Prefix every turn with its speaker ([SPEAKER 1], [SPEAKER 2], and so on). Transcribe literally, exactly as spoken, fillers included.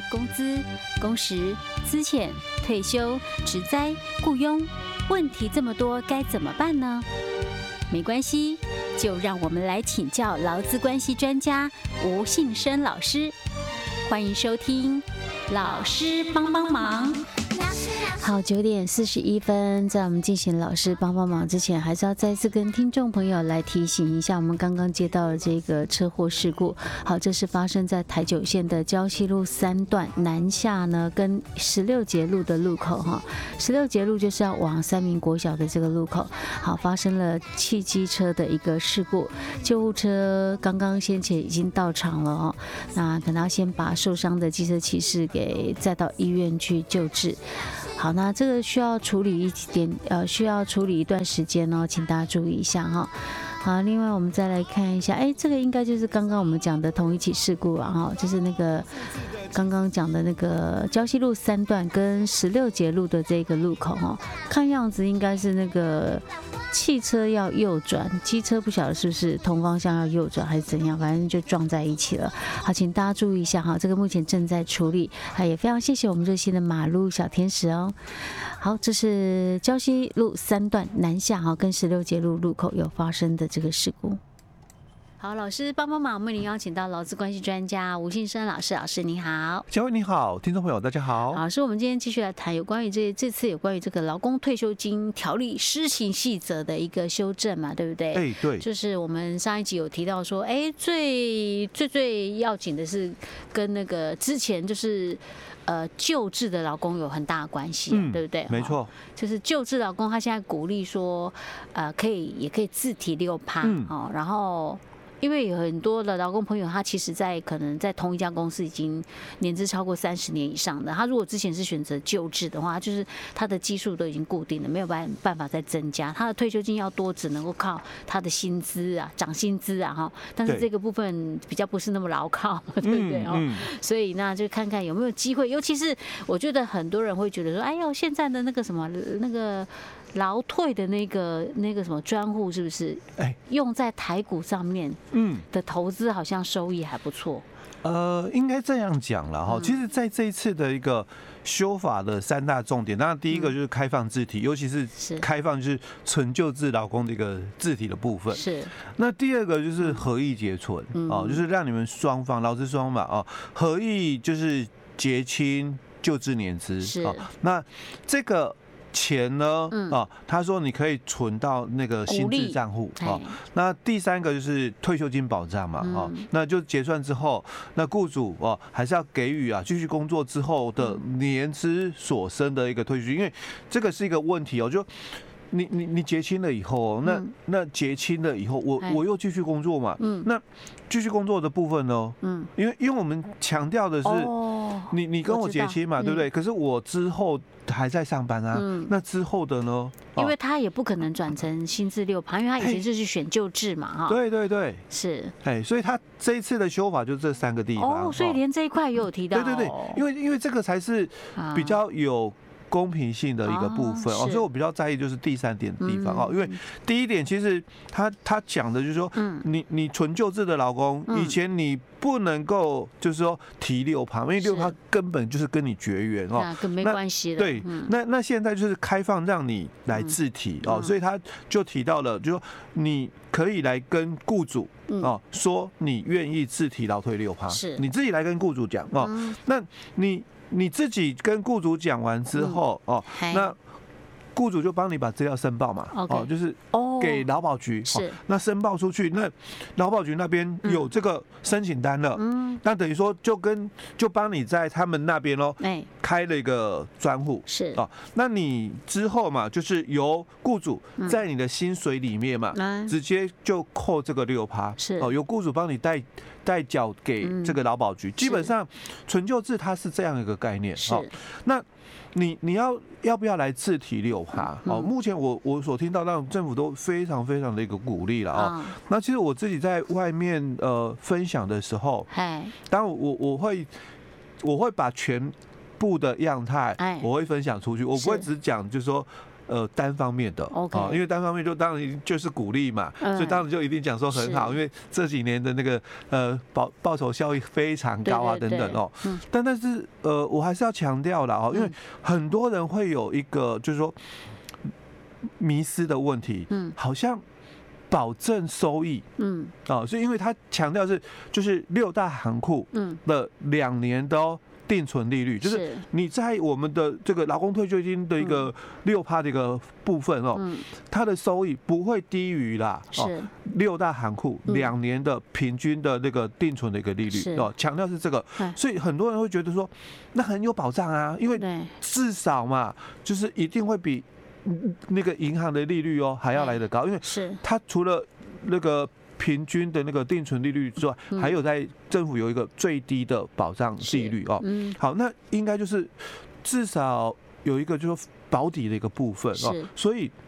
[SPEAKER 1] 工资、工时、资遣、退休、职灾、雇佣，问题这么多，该怎么办呢？没关系，就让我们来请教劳资关系专家吴信生老师。欢迎收听《老师帮帮忙》。好，九点四十一分，在我们进行老师帮帮忙之前，还是要再次跟听众朋友来提醒一下，我们刚刚接到了这个车祸事故。好，这是发生在台九线的礁溪路三段南下呢，跟十六节路的路口哈。十六节路就是要往三民国小的这个路口。好，发生了汽机车的一个事故，救护车刚刚先前已经到场了哦。那可能要先把受伤的机车骑士给载到医院去救治。好，那这个需要处理一点，呃，需要处理一段时间哦，请大家注意一下哈。好，另外我们再来看一下，哎，这个应该就是刚刚我们讲的同一起事故啊，哈，就是那个刚刚讲的那个礁溪路三段跟十六节路的这个路口哈，看样子应该是那个汽车要右转，机车不晓得是不是同方向要右转还是怎样，反正就撞在一起了。好，请大家注意一下哈，这个目前正在处理。好，也非常谢谢我们热心的马路小天使哦。好，这是礁溪路三段南下哈，跟十六节路路口有发生的这个事故。好，老师帮帮忙，我们已经邀请到劳资关系专家吴信生老师，老师你好。
[SPEAKER 2] 嘉惠你好，听众朋友大家好。
[SPEAKER 1] 老师，我们今天继续来谈有关于这这次有关于这个劳工退休金条例施行细则的一个修正嘛，对不对？
[SPEAKER 2] 哎，对，
[SPEAKER 1] 就是我们上一集有提到说，哎，最最最要紧的是跟那个之前就是。呃，旧制的劳工有很大的关系、啊嗯，对不对？
[SPEAKER 2] 没错，
[SPEAKER 1] 就是旧制劳工，他现在鼓励说，呃，可以也可以自提六趴、嗯、哦，然后。因为有很多的劳工朋友，他其实在可能在同一家公司已经年资超过三十年以上的，他如果之前是选择旧制的话，就是他的基数都已经固定了，没有办办法再增加，他的退休金要多，只能够靠他的薪资啊，涨薪资啊哈。但是这个部分比较不是那么牢靠，对不对哦、嗯嗯？所以那就看看有没有机会，尤其是我觉得很多人会觉得说，哎呦，现在的那个什么那个。劳退的那个那个什么专户是不是？哎，用在台股上面，嗯，的投资好像收益还不错。
[SPEAKER 2] 呃，应该这样讲了哈。其实，在这一次的一个修法的三大重点，当然第一个就是开放自提，尤其是开放就是纯旧制劳工的一个自提的部分。
[SPEAKER 1] 是。
[SPEAKER 2] 那第二个就是合意结存哦，就是让你们双方劳资双方哦合意就是结清旧制年资。
[SPEAKER 1] 是。
[SPEAKER 2] 那这个。钱呢？嗯、啊，他说你可以存到那个薪资账户啊。那第三个就是退休金保障嘛，啊，嗯、那就结算之后，那雇主啊还是要给予啊继续工作之后的年资所生的一个退休金，因为这个是一个问题哦，就。你你你结清了以后，那那结清了以后，我我又继续工作嘛，嗯，那继续工作的部分呢，嗯，因为因为我们强调的是，你你跟我结清嘛，对不对？可是我之后还在上班啊，那之后的呢？
[SPEAKER 1] 因为他也不可能转成薪资六趴，因为他以前就是选旧制嘛，哈，
[SPEAKER 2] 对对对，
[SPEAKER 1] 是，
[SPEAKER 2] 哎，所以他这一次的修法就这三个地方，
[SPEAKER 1] 哦，所以连这一块也有提到，
[SPEAKER 2] 对对对，因为因为这个才是比较有。公平性的一个部分哦，所以我比较在意就是第三点的地方哦，因为第一点其实他他讲的就是说，你你纯旧制的劳工，以前你不能够就是说提六趴，因为六趴根本就是跟你绝缘哦，
[SPEAKER 1] 跟没关系的。
[SPEAKER 2] 对，那那现在就是开放让你来自提哦，所以他就提到了，就说你可以来跟雇主哦说你愿意自提劳退六趴，是你自己来跟雇主讲哦，那你。你自己跟雇主讲完之后，嗯、哦，那雇主就帮你把资料申报嘛，
[SPEAKER 1] okay.
[SPEAKER 2] 哦，就是给劳保局，
[SPEAKER 1] 是、哦、
[SPEAKER 2] 那申报出去，那劳保局那边有这个申请单了，嗯，那等于说就跟就帮你在他们那边哦，哎，开了一个专户，
[SPEAKER 1] 是
[SPEAKER 2] 哦，那你之后嘛，就是由雇主在你的薪水里面嘛，嗯、直接就扣这个六趴，
[SPEAKER 1] 是
[SPEAKER 2] 哦，由雇主帮你代。代缴给这个劳保局，基本上纯旧制它是这样一个概念。好，那你你要要不要来自提六趴？哦，目前我我所听到，让政府都非常非常的一个鼓励了啊。那其实我自己在外面呃分享的时候，当然我我会我会把全部的样态我会分享出去，我不会只讲就是说。 呃单方面的
[SPEAKER 1] ，OK，
[SPEAKER 2] 因为单方面就当然就是鼓励嘛，所以当然就一定讲说很好，因为这几年的那个呃报报酬效益非常高啊等等哦。但但是呃我还是要强调了哦，因为很多人会有一个就是说迷思的问题，嗯，好像保证收益，嗯，哦，所以因为他强调是就是六大行库的两年的哦。定存利率就是你在我们的这个劳工退休金的一个六趴的一个部分哦，它的收益不会低于啦，
[SPEAKER 1] 是
[SPEAKER 2] 六大行库两年的平均的那个定存的一个利率哦，强调是这个，所以很多人会觉得说那很有保障啊，因为至少嘛，就是一定会比那个银行的利率哦还要来得高，因为它除了那个平均的那个定存利率之外，还有在政府有一个最低的保障利率哦。好，那应该就是至少有一个就是保底的一个部分哦。所以